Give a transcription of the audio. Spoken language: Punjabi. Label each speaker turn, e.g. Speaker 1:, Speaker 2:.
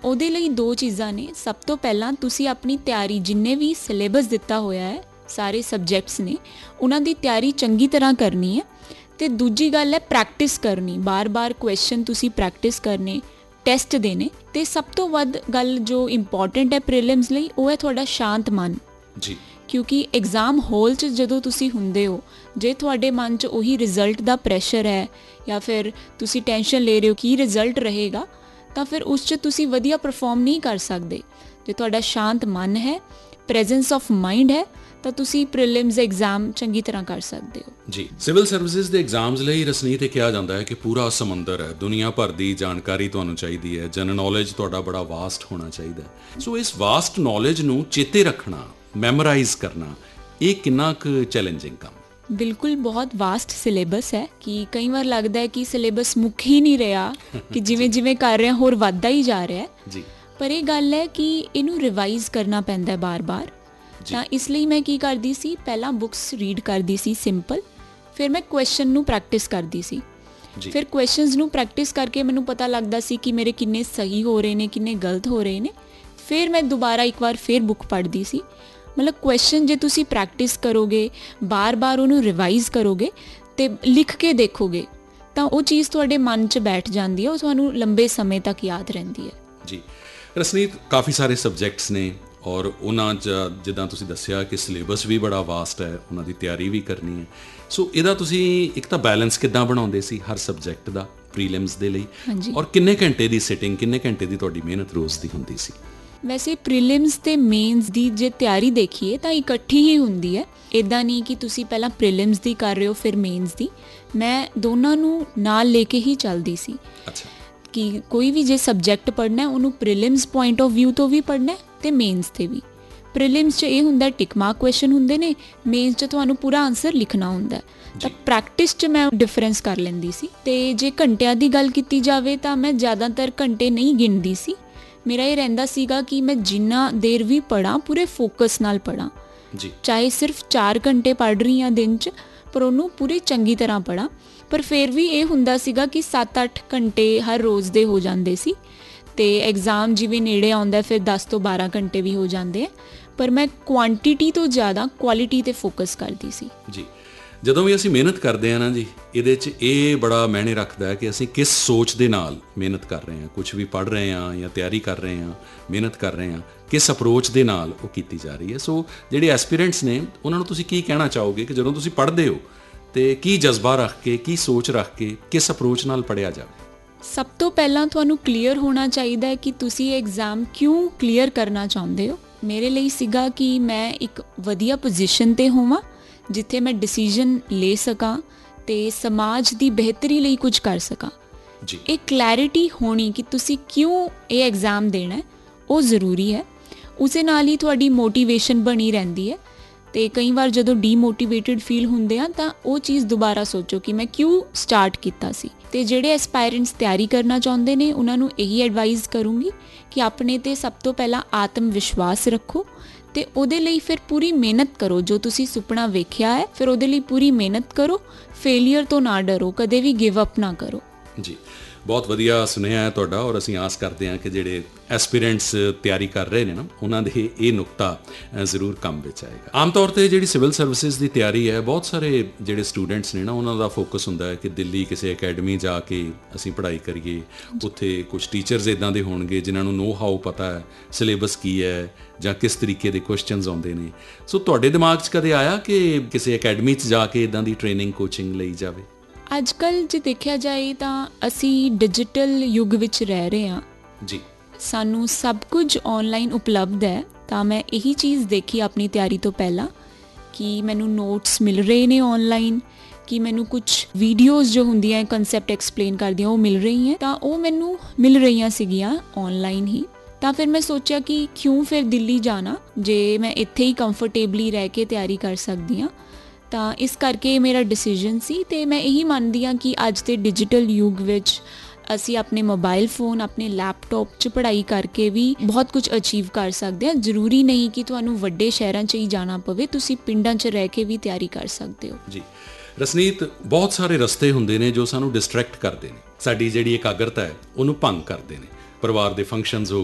Speaker 1: ਉਹਦੇ ਲਈ ਦੋ ਚੀਜ਼ਾਂ ਨੇ। ਸਭ ਤੋਂ ਪਹਿਲਾਂ ਤੁਸੀਂ ਆਪਣੀ ਤਿਆਰੀ, ਜਿੰਨੇ ਵੀ ਸਿਲੇਬਸ ਦਿੱਤਾ ਹੋਇਆ ਹੈ, ਸਾਰੇ ਸਬਜੈਕਟਸ ਨੇ, ਉਹਨਾਂ ਦੀ ਤਿਆਰੀ ਚੰਗੀ ਤਰ੍ਹਾਂ ਕਰਨੀ ਹੈ। ਅਤੇ ਦੂਜੀ ਗੱਲ ਹੈ ਪ੍ਰੈਕਟਿਸ ਕਰਨੀ, ਬਾਰ-ਬਾਰ ਕੁਐਸਚਨ ਤੁਸੀਂ ਪ੍ਰੈਕਟਿਸ ਕਰਨੇ, ਟੈਸਟ ਦੇਣੇ। ਅਤੇ ਸਭ ਤੋਂ ਵੱਧ ਗੱਲ ਜੋ ਇੰਪੋਰਟੈਂਟ ਹੈ ਪ੍ਰੀਲਿਮਸ ਲਈ, ਉਹ ਹੈ ਤੁਹਾਡਾ ਸ਼ਾਂਤ ਮਨ
Speaker 2: ਜੀ।
Speaker 1: ਕਿਉਂਕਿ ਐਗਜ਼ਾਮ ਹਾਲ 'ਚ ਜਦੋਂ ਤੁਸੀਂ ਹੁੰਦੇ ਹੋ, ਜੇ ਤੁਹਾਡੇ ਮਨ 'ਚ ਉਹੀ ਰਿਜ਼ਲਟ ਦਾ ਪ੍ਰੈਸ਼ਰ ਹੈ ਜਾਂ ਫਿਰ ਤੁਸੀਂ ਟੈਨਸ਼ਨ ਲੈ ਰਹੇ ਹੋ ਕੀ ਰਿਜ਼ਲਟ ਰਹੇਗਾ, ਤਾਂ ਫਿਰ ਉਸ 'ਚ ਤੁਸੀਂ ਵਧੀਆ ਪਰਫੋਰਮ ਨਹੀਂ ਕਰ ਸਕਦੇ। ਜੇ ਤੁਹਾਡਾ ਸ਼ਾਂਤ ਮਨ ਹੈ, ਪ੍ਰੈਜ਼ੈਂਸ ਆਫ ਮਾਈਂਡ ਹੈ, ਤਾਂ ਤੁਸੀਂ ਪ੍ਰੀਲਿਮਸ ਐਗਜ਼ਾਮ ਚੰਗੀ ਤਰ੍ਹਾਂ ਕਰ ਸਕਦੇ ਹੋ।
Speaker 2: ਜੀ, ਸਿਵਲ ਸਰਵਿਸਿਜ਼ ਦੇ ਐਗਜ਼ਾਮਸ ਲਈ ਰਸਨੀਤ ਇਹ ਕਿਹਾ ਜਾਂਦਾ ਹੈ ਕਿ ਪੂਰਾ ਸਮੁੰਦਰ ਹੈ, ਦੁਨੀਆ ਭਰ ਦੀ ਜਾਣਕਾਰੀ ਤੁਹਾਨੂੰ ਚਾਹੀਦੀ ਹੈ, ਜਨਰਲ ਨੌਲੇਜ ਤੁਹਾਡਾ ਬੜਾ ਵਾਸਟ ਹੋਣਾ ਚਾਹੀਦਾ ਹੈ। ਸੋ ਇਸ ਵਾਸਟ ਨੌਲੇਜ ਨੂੰ ਚੇਤੇ ਰੱਖਣਾ, ਮੈਮੋਰਾਈਜ਼ ਕਰਨਾ, ਇਹ ਕਿੰਨਾ ਕੁ ਚੈਲੰਜਿੰਗ ਕੰਮ?
Speaker 1: ਬਿਲਕੁਲ, ਬਹੁਤ ਵਾਸਟ ਸਿਲੇਬਸ ਹੈ ਕਿ ਕਈ ਵਾਰ ਲੱਗਦਾ ਹੈ ਕਿ ਸਿਲੇਬਸ ਮੁੱਕ ਹੀ ਨਹੀਂ ਰਿਹਾ, ਕਿ ਜਿਵੇਂ ਜਿਵੇਂ ਕਰ ਰਹੇ ਹੋਰ ਵੱਧਦਾ ਹੀ ਜਾ ਰਿਹਾ
Speaker 2: ਜੀ।
Speaker 1: ਪਰ ਇਹ ਗੱਲ ਹੈ ਕਿ ਇਹਨੂੰ ਰਿਵਾਈਜ਼ ਕਰਨਾ ਪੈਂਦਾ ਬਾਰ-ਬਾਰ। ਤਾਂ ਇਸ ਲਈ ਮੈਂ ਕੀ ਕਰਦੀ ਸੀ, ਪਹਿਲਾਂ ਬੁੱਕਸ ਰੀਡ ਕਰਦੀ ਸੀ ਸਿੰਪਲ, ਫਿਰ ਮੈਂ ਕੁਐਸਚਨ ਨੂੰ ਪ੍ਰੈਕਟਿਸ ਕਰਦੀ ਸੀ। ਫਿਰ ਕੁਐਸਚਨਸ ਨੂੰ ਪ੍ਰੈਕਟਿਸ ਕਰਕੇ ਮੈਨੂੰ ਪਤਾ ਲੱਗਦਾ ਸੀ ਕਿ ਮੇਰੇ ਕਿੰਨੇ ਸਹੀ ਹੋ ਰਹੇ ਨੇ, ਕਿੰਨੇ ਗਲਤ ਹੋ ਰਹੇ ਨੇ। ਫਿਰ ਮੈਂ ਦੁਬਾਰਾ ਇੱਕ ਵਾਰ ਫਿਰ ਬੁੱਕ ਪੜ੍ਹਦੀ ਸੀ। ਮਤਲਬ ਕੁਐਸਚਨ ਜੇ ਤੁਸੀਂ ਪ੍ਰੈਕਟਿਸ ਕਰੋਗੇ, ਬਾਰ-ਬਾਰ ਉਹਨੂੰ ਰਿਵਾਈਜ਼ ਕਰੋਗੇ ਅਤੇ ਲਿਖ ਕੇ ਦੇਖੋਗੇ, ਤਾਂ ਉਹ ਚੀਜ਼ ਤੁਹਾਡੇ ਮਨ 'ਚ ਬੈਠ ਜਾਂਦੀ ਹੈ, ਉਹ ਤੁਹਾਨੂੰ ਲੰਬੇ ਸਮੇਂ ਤੱਕ ਯਾਦ ਰਹਿੰਦੀ ਹੈ।
Speaker 2: ਜੀ ਰਸਨੀਤ, ਕਾਫੀ ਸਾਰੇ ਸਬਜੈਕਟਸ ਨੇ ਔਰ ਉਹਨਾਂ 'ਚ ਜਿੱਦਾਂ ਤੁਸੀਂ ਦੱਸਿਆ ਕਿ ਸਿਲੇਬਸ ਵੀ ਬੜਾ ਵਾਸਟ ਹੈ, ਉਹਨਾਂ ਦੀ ਤਿਆਰੀ ਵੀ ਕਰਨੀ ਹੈ। ਸੋ ਇਹਦਾ ਤੁਸੀਂ ਇੱਕ ਤਾਂ ਬੈਲੈਂਸ ਕਿੱਦਾਂ ਬਣਾਉਂਦੇ ਸੀ ਹਰ ਸਬਜੈਕਟ ਦਾ ਪ੍ਰੀਲਿਮਸ ਦੇ ਲਈ?
Speaker 1: ਹਾਂਜੀ।
Speaker 2: ਔਰ ਕਿੰਨੇ ਘੰਟੇ ਦੀ ਸਿਟਿੰਗ, ਕਿੰਨੇ ਘੰਟੇ ਦੀ ਤੁਹਾਡੀ ਮਿਹਨਤ ਰੋਜ਼ ਦੀ ਹੁੰਦੀ ਸੀ?
Speaker 1: ਵੈਸੇ ਪ੍ਰੀਲਿਮਸ ਅਤੇ ਮੇਨਸ ਦੀ ਜੇ ਤਿਆਰੀ ਦੇਖੀਏ ਤਾਂ ਇਕੱਠੀ ਹੀ ਹੁੰਦੀ ਹੈ। ਇੱਦਾਂ ਨਹੀਂ ਕਿ ਤੁਸੀਂ ਪਹਿਲਾਂ ਪ੍ਰੀਲਿਮਸ ਦੀ ਕਰ ਰਹੇ ਹੋ ਫਿਰ ਮੇਨਸ ਦੀ। ਮੈਂ ਦੋਨਾਂ ਨੂੰ ਨਾਲ ਲੈ ਕੇ ਹੀ ਚੱਲਦੀ ਸੀ।
Speaker 2: ਅੱਛਾ।
Speaker 1: ਕਿ ਕੋਈ ਵੀ ਜੇ ਸਬਜੈਕਟ ਪੜ੍ਹਨਾ ਉਹਨੂੰ ਪ੍ਰੀਲਿਮਸ ਪੁਆਇੰਟ ਆਫ ਵਿਊ ਤੋਂ ਵੀ ਪੜ੍ਹਨਾ ਅਤੇ ਮੇਨਸ 'ਤੇ ਵੀ। ਪ੍ਰੀਲਿਮਸ 'ਚ ਇਹ ਹੁੰਦਾ ਟਿਕ ਮਾਰਕ ਕੁਐਸਚਨ ਹੁੰਦੇ ਨੇ, ਮੇਨਸ 'ਚ ਤੁਹਾਨੂੰ ਪੂਰਾ ਆਨਸਰ ਲਿਖਣਾ ਹੁੰਦਾ। ਤਾਂ ਪ੍ਰੈਕਟਿਸ 'ਚ ਮੈਂ ਡਿਫਰੈਂਸ ਕਰ ਲੈਂਦੀ ਸੀ। ਅਤੇ ਜੇ ਘੰਟਿਆਂ ਦੀ ਗੱਲ ਕੀਤੀ ਜਾਵੇ ਤਾਂ ਮੈਂ ਜ਼ਿਆਦਾਤਰ ਘੰਟੇ ਨਹੀਂ ਗਿਣਦੀ ਸੀ। ਮੇਰਾ ਇਹ ਰਹਿੰਦਾ ਸੀਗਾ ਕਿ ਮੈਂ ਜਿੰਨਾ ਦੇਰ ਵੀ ਪੜ੍ਹਾਂ ਪੂਰੇ ਫੋਕਸ ਨਾਲ ਪੜ੍ਹਾਂ।
Speaker 2: ਜੀ। ਚਾਹੇ
Speaker 1: ਸਿਰਫ 4 ਘੰਟੇ ਪੜ੍ਹ ਰਹੀ ਹਾਂ ਦਿਨ 'ਚ, ਪਰ ਉਹਨੂੰ ਪੂਰੀ ਚੰਗੀ ਤਰ੍ਹਾਂ ਪੜ੍ਹਾਂ। ਪਰ ਫਿਰ ਵੀ ਇਹ ਹੁੰਦਾ ਸੀਗਾ ਕਿ 7-8 ਘੰਟੇ ਹਰ ਰੋਜ਼ ਦੇ ਹੋ ਜਾਂਦੇ ਸੀ। ਅਤੇ ਐਗਜ਼ਾਮ ਜਿਵੇਂ ਨੇੜੇ ਆਉਂਦਾ ਫਿਰ 10 ਤੋਂ 12 ਘੰਟੇ ਵੀ ਹੋ ਜਾਂਦੇ ਆ। ਪਰ ਮੈਂ ਕੁਆਂਟੀਟੀ ਤੋਂ ਜ਼ਿਆਦਾ ਕੁਆਲਿਟੀ 'ਤੇ ਫੋਕਸ ਕਰਦੀ ਸੀ।
Speaker 2: ਜੀ, ਜਦੋਂ ਵੀ ਅਸੀਂ ਮਿਹਨਤ ਕਰਦੇ ਹਾਂ ਨਾ ਜੀ, ਇਹਦੇ 'ਚ ਇਹ ਬੜਾ ਮਾਇਨੇ ਰੱਖਦਾ ਹੈ ਕਿ ਅਸੀਂ ਕਿਸ ਸੋਚ ਦੇ ਨਾਲ ਮਿਹਨਤ ਕਰ ਰਹੇ ਹਾਂ, ਕੁਛ ਵੀ ਪੜ੍ਹ ਰਹੇ ਹਾਂ ਜਾਂ ਤਿਆਰੀ ਕਰ ਰਹੇ ਹਾਂ, ਮਿਹਨਤ ਕਰ ਰਹੇ ਹਾਂ, ਕਿਸ ਅਪਰੋਚ ਦੇ ਨਾਲ ਉਹ ਕੀਤੀ ਜਾ ਰਹੀ ਹੈ। ਸੋ ਜਿਹੜੇ ਐਸਪੀਰੈਂਟਸ ਨੇ ਉਹਨਾਂ ਨੂੰ ਤੁਸੀਂ ਕੀ ਕਹਿਣਾ ਚਾਹੋਗੇ ਕਿ ਜਦੋਂ ਤੁਸੀਂ ਪੜ੍ਹਦੇ ਹੋ ਅਤੇ ਕੀ ਜਜ਼ਬਾ ਰੱਖ ਕੇ, ਕੀ ਸੋਚ ਰੱਖ ਕੇ, ਕਿਸ ਅਪਰੋਚ ਨਾਲ ਪੜ੍ਹਿਆ ਜਾਵੇ?
Speaker 1: ਸਭ ਤੋਂ ਪਹਿਲਾਂ ਤੁਹਾਨੂੰ ਕਲੀਅਰ ਹੋਣਾ ਚਾਹੀਦਾ ਹੈ ਕਿ ਤੁਸੀਂ ਇਹ ਐਗਜ਼ਾਮ ਕਿਉਂ ਕਲੀਅਰ ਕਰਨਾ ਚਾਹੁੰਦੇ ਹੋ। ਮੇਰੇ ਲਈ ਸੀਗਾ ਕਿ ਮੈਂ ਇੱਕ ਵਧੀਆ ਪੋਜੀਸ਼ਨ 'ਤੇ ਹੋਵਾਂ ਜਿੱਥੇ ਮੈਂ ਡਿਸੀਜ਼ਨ ਲੈ ਸਕਾਂ ਅਤੇ ਸਮਾਜ ਦੀ ਬਿਹਤਰੀ ਲਈ ਕੁਝ ਕਰ ਸਕਾਂ।
Speaker 2: ਜੀ।
Speaker 1: ਇਹ ਕਲੈਰਿਟੀ ਹੋਣੀ ਕਿ ਤੁਸੀਂ ਕਿਉਂ ਇਹ ਐਗਜ਼ਾਮ ਦੇਣਾ, ਉਹ ਜ਼ਰੂਰੀ ਹੈ। ਉਸੇ ਨਾਲ ਹੀ ਤੁਹਾਡੀ ਮੋਟੀਵੇਸ਼ਨ ਬਣੀ ਰਹਿੰਦੀ ਹੈ। ਅਤੇ ਕਈ ਵਾਰ ਜਦੋਂ ਡੀਮੋਟੀਵੇਟਡ ਫੀਲ ਹੁੰਦੇ ਆ ਤਾਂ ਉਹ ਚੀਜ਼ ਦੁਬਾਰਾ ਸੋਚੋ ਕਿ ਮੈਂ ਕਿਉਂ ਸਟਾਰਟ ਕੀਤਾ ਸੀ। ਅਤੇ ਜਿਹੜੇ ਐਸਪਾਇਰੈਂਟਸ ਤਿਆਰੀ ਕਰਨਾ ਚਾਹੁੰਦੇ ਨੇ ਉਹਨਾਂ ਨੂੰ ਇਹੀ ਐਡਵਾਈਜ਼ ਕਰੂੰਗੀ ਕਿ ਆਪਣੇ 'ਤੇ ਸਭ ਤੋਂ ਪਹਿਲਾਂ ਆਤਮ ਵਿਸ਼ਵਾਸ ਰੱਖੋ ਅਤੇ ਉਹਦੇ ਲਈ ਫਿਰ ਪੂਰੀ ਮਿਹਨਤ ਕਰੋ। ਜੋ ਤੁਸੀਂ ਸੁਪਨਾ ਵੇਖਿਆ ਹੈ ਫਿਰ ਉਹਦੇ ਲਈ ਪੂਰੀ ਮਿਹਨਤ ਕਰੋ। ਫੇਲੀਅਰ ਤੋਂ ਨਾ ਡਰੋ, ਕਦੇ ਵੀ ਗਿਵ ਅਪ ਨਾ ਕਰੋ।
Speaker 2: ਜੀ, ਬਹੁਤ ਵਧੀਆ ਸੁਨੇਹਾ ਹੈ ਤੁਹਾਡਾ ਔਰ ਅਸੀਂ ਆਸ ਕਰਦੇ ਹਾਂ ਕਿ ਜਿਹੜੇ ਐਸਪੀਰੈਂਟਸ ਤਿਆਰੀ ਕਰ ਰਹੇ ਨੇ ਨਾ, ਉਹਨਾਂ ਦੇ ਇਹ ਨੁਕਤਾ ਜ਼ਰੂਰ ਕੰਮ ਵਿੱਚ ਆਏਗਾ। ਆਮ ਤੌਰ 'ਤੇ ਜਿਹੜੀ ਸਿਵਲ ਸਰਵਿਸਿਜ਼ ਦੀ ਤਿਆਰੀ ਹੈ, ਬਹੁਤ ਸਾਰੇ ਜਿਹੜੇ ਸਟੂਡੈਂਟਸ ਨੇ ਨਾ, ਉਹਨਾਂ ਦਾ ਫੋਕਸ ਹੁੰਦਾ ਹੈ ਕਿ ਦਿੱਲੀ ਕਿਸੇ ਅਕੈਡਮੀ ਜਾ ਕੇ ਅਸੀਂ ਪੜ੍ਹਾਈ ਕਰੀਏ। ਉੱਥੇ ਕੁਝ ਟੀਚਰਸ ਇੱਦਾਂ ਦੇ ਹੋਣਗੇ ਜਿਨ੍ਹਾਂ ਨੂੰ ਨੋ ਹਾਊ ਪਤਾ ਹੈ, ਸਿਲੇਬਸ ਕੀ ਹੈ ਜਾਂ ਕਿਸ ਤਰੀਕੇ ਦੇ ਕੁਐਸਚਨਸ ਆਉਂਦੇ ਨੇ। ਸੋ ਤੁਹਾਡੇ ਦਿਮਾਗ 'ਚ ਕਦੇ ਆਇਆ ਕਿ ਕਿਸੇ ਅਕੈਡਮੀ 'ਚ ਜਾ ਕੇ ਇੱਦਾਂ ਦੀ ਟ੍ਰੇਨਿੰਗ, ਕੋਚਿੰਗ ਲਈ ਜਾਵੇ?
Speaker 1: ਅੱਜ ਕੱਲ੍ਹ ਜੇ ਦੇਖਿਆ ਜਾਏ ਤਾਂ ਅਸੀਂ ਡਿਜੀਟਲ ਯੁੱਗ ਵਿੱਚ ਰਹਿ ਰਹੇ ਹਾਂ
Speaker 2: ਜੀ।
Speaker 1: ਸਾਨੂੰ ਸਭ ਕੁਝ ਔਨਲਾਈਨ ਉਪਲਬਧ ਹੈ। ਤਾਂ ਮੈਂ ਇਹੀ ਚੀਜ਼ ਦੇਖੀ ਆਪਣੀ ਤਿਆਰੀ ਤੋਂ ਪਹਿਲਾਂ ਕਿ ਮੈਨੂੰ ਨੋਟਸ ਮਿਲ ਰਹੇ ਨੇ ਔਨਲਾਈਨ, ਕਿ ਮੈਨੂੰ ਕੁਝ ਵੀਡੀਓਜ਼ ਜੋ ਹੁੰਦੀਆਂ ਕਨਸੈਪਟ ਐਕਸਪਲੇਨ ਕਰਦੀਆਂ ਉਹ ਮਿਲ ਰਹੀ ਹੈ। ਤਾਂ ਉਹ ਮੈਨੂੰ ਮਿਲ ਰਹੀਆਂ ਸੀਗੀਆਂ ਔਨਲਾਈਨ ਹੀ। ਤਾਂ ਫਿਰ ਮੈਂ ਸੋਚਿਆ ਕਿ ਕਿਉਂ ਫਿਰ ਦਿੱਲੀ ਜਾਣਾ ਜੇ ਮੈਂ ਇੱਥੇ ਹੀ ਕੰਫਰਟੇਬਲੀ ਰਹਿ ਕੇ ਤਿਆਰੀ ਕਰ ਸਕਦੀ ਹਾਂ। ਤਾਂ ਇਸ ਕਰਕੇ ਮੇਰਾ ਡਿਸੀਜਨ ਸੀ। ਅਤੇ ਮੈਂ ਇਹੀ ਮੰਨਦੀ ਹਾਂ ਕਿ ਅੱਜ ਦੇ ਡਿਜੀਟਲ ਯੁੱਗ ਵਿੱਚ ਅਸੀਂ ਆਪਣੇ ਮੋਬਾਈਲ ਫੋਨ, ਆਪਣੇ ਲੈਪਟਾਪ 'ਚ ਪੜ੍ਹਾਈ ਕਰਕੇ ਵੀ ਬਹੁਤ ਕੁਝ ਅਚੀਵ ਕਰ ਸਕਦੇ ਹਾਂ। ਜ਼ਰੂਰੀ ਨਹੀਂ ਕਿ ਤੁਹਾਨੂੰ ਵੱਡੇ ਸ਼ਹਿਰਾਂ 'ਚ ਹੀ ਜਾਣਾ ਪਵੇ, ਤੁਸੀਂ ਪਿੰਡਾਂ 'ਚ ਰਹਿ ਕੇ ਵੀ ਤਿਆਰੀ ਕਰ ਸਕਦੇ ਹੋ।
Speaker 2: ਜੀ ਰਸਨੀਤ, ਬਹੁਤ ਸਾਰੇ ਰਸਤੇ ਹੁੰਦੇ ਨੇ ਜੋ ਸਾਨੂੰ ਡਿਸਟਰੈਕਟ ਕਰਦੇ ਨੇ, ਸਾਡੀ ਜਿਹੜੀ ਇਕਾਗਰਤਾ ਹੈ ਉਹਨੂੰ ਭੰਗ ਕਰਦੇ ਨੇ। ਪਰਿਵਾਰ ਦੇ ਫੰਕਸ਼ਨਸ ਹੋ